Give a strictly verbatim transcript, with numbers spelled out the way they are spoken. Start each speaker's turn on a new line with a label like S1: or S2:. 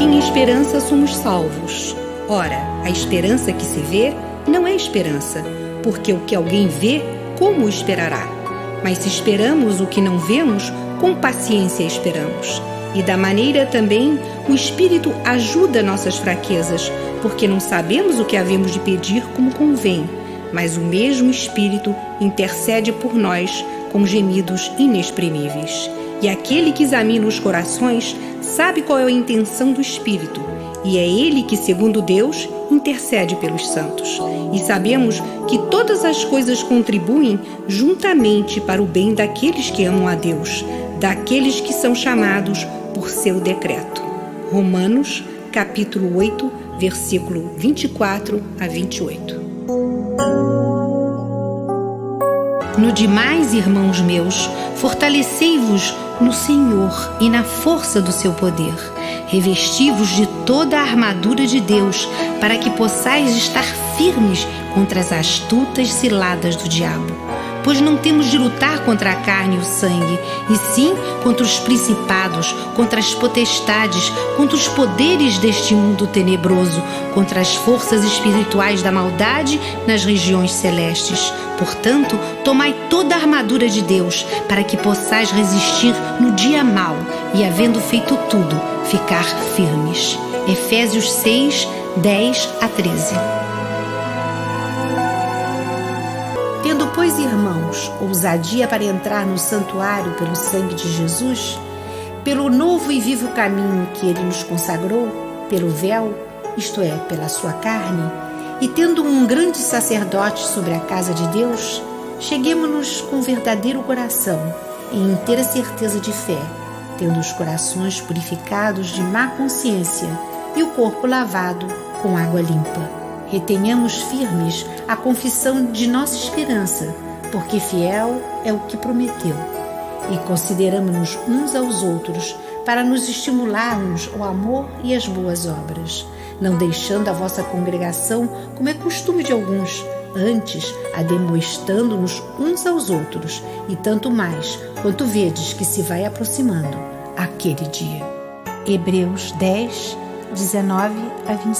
S1: porque em esperança somos salvos. Ora, a esperança que se vê não é esperança, porque o que alguém vê, como esperará? Mas se esperamos o que não vemos, com paciência esperamos. E da maneira também, o Espírito ajuda nossas fraquezas, porque não sabemos o que havemos de pedir como convém, mas o mesmo Espírito intercede por nós com gemidos inexprimíveis. E aquele que examina os corações sabe qual é a intenção do Espírito, e é ele que, segundo Deus, intercede pelos santos. E sabemos que todas as coisas contribuem juntamente para o bem daqueles que amam a Deus, daqueles que são chamados por seu decreto. Romanos, capítulo oito, versículo vinte e quatro a vinte e oito. No demais, irmãos meus, fortalecei-vos no Senhor e na força do seu poder. Revesti-vos de toda a armadura de Deus, para que possais estar firmes contra as astutas ciladas do diabo. Pois não temos de lutar contra a carne e o sangue, e sim contra os principados, contra as potestades, contra os poderes deste mundo tenebroso, contra as forças espirituais da maldade nas regiões celestes. Portanto, tomai toda a armadura de Deus, para que possais resistir no dia mau, e havendo feito tudo, ficar firmes. Efésios seis, dez a treze. Tendo, pois, irmãos, ousadia para entrar no santuário pelo sangue de Jesus, pelo novo e vivo caminho que ele nos consagrou, pelo véu, isto é, pela sua carne, e tendo um grande sacerdote sobre a casa de Deus, cheguemo-nos com verdadeiro coração e inteira certeza de fé, tendo os corações purificados de má consciência e o corpo lavado com água limpa. Retenhamos firmes a confissão de nossa esperança, porque fiel é o que prometeu. E consideramo-nos uns aos outros para nos estimularmos ao amor e às boas obras, não deixando a vossa congregação, como é costume de alguns, antes ademoestando-nos uns aos outros, e tanto mais quanto vedes que se vai aproximando aquele dia. Hebreus dez, dezenove a vinte e cinco.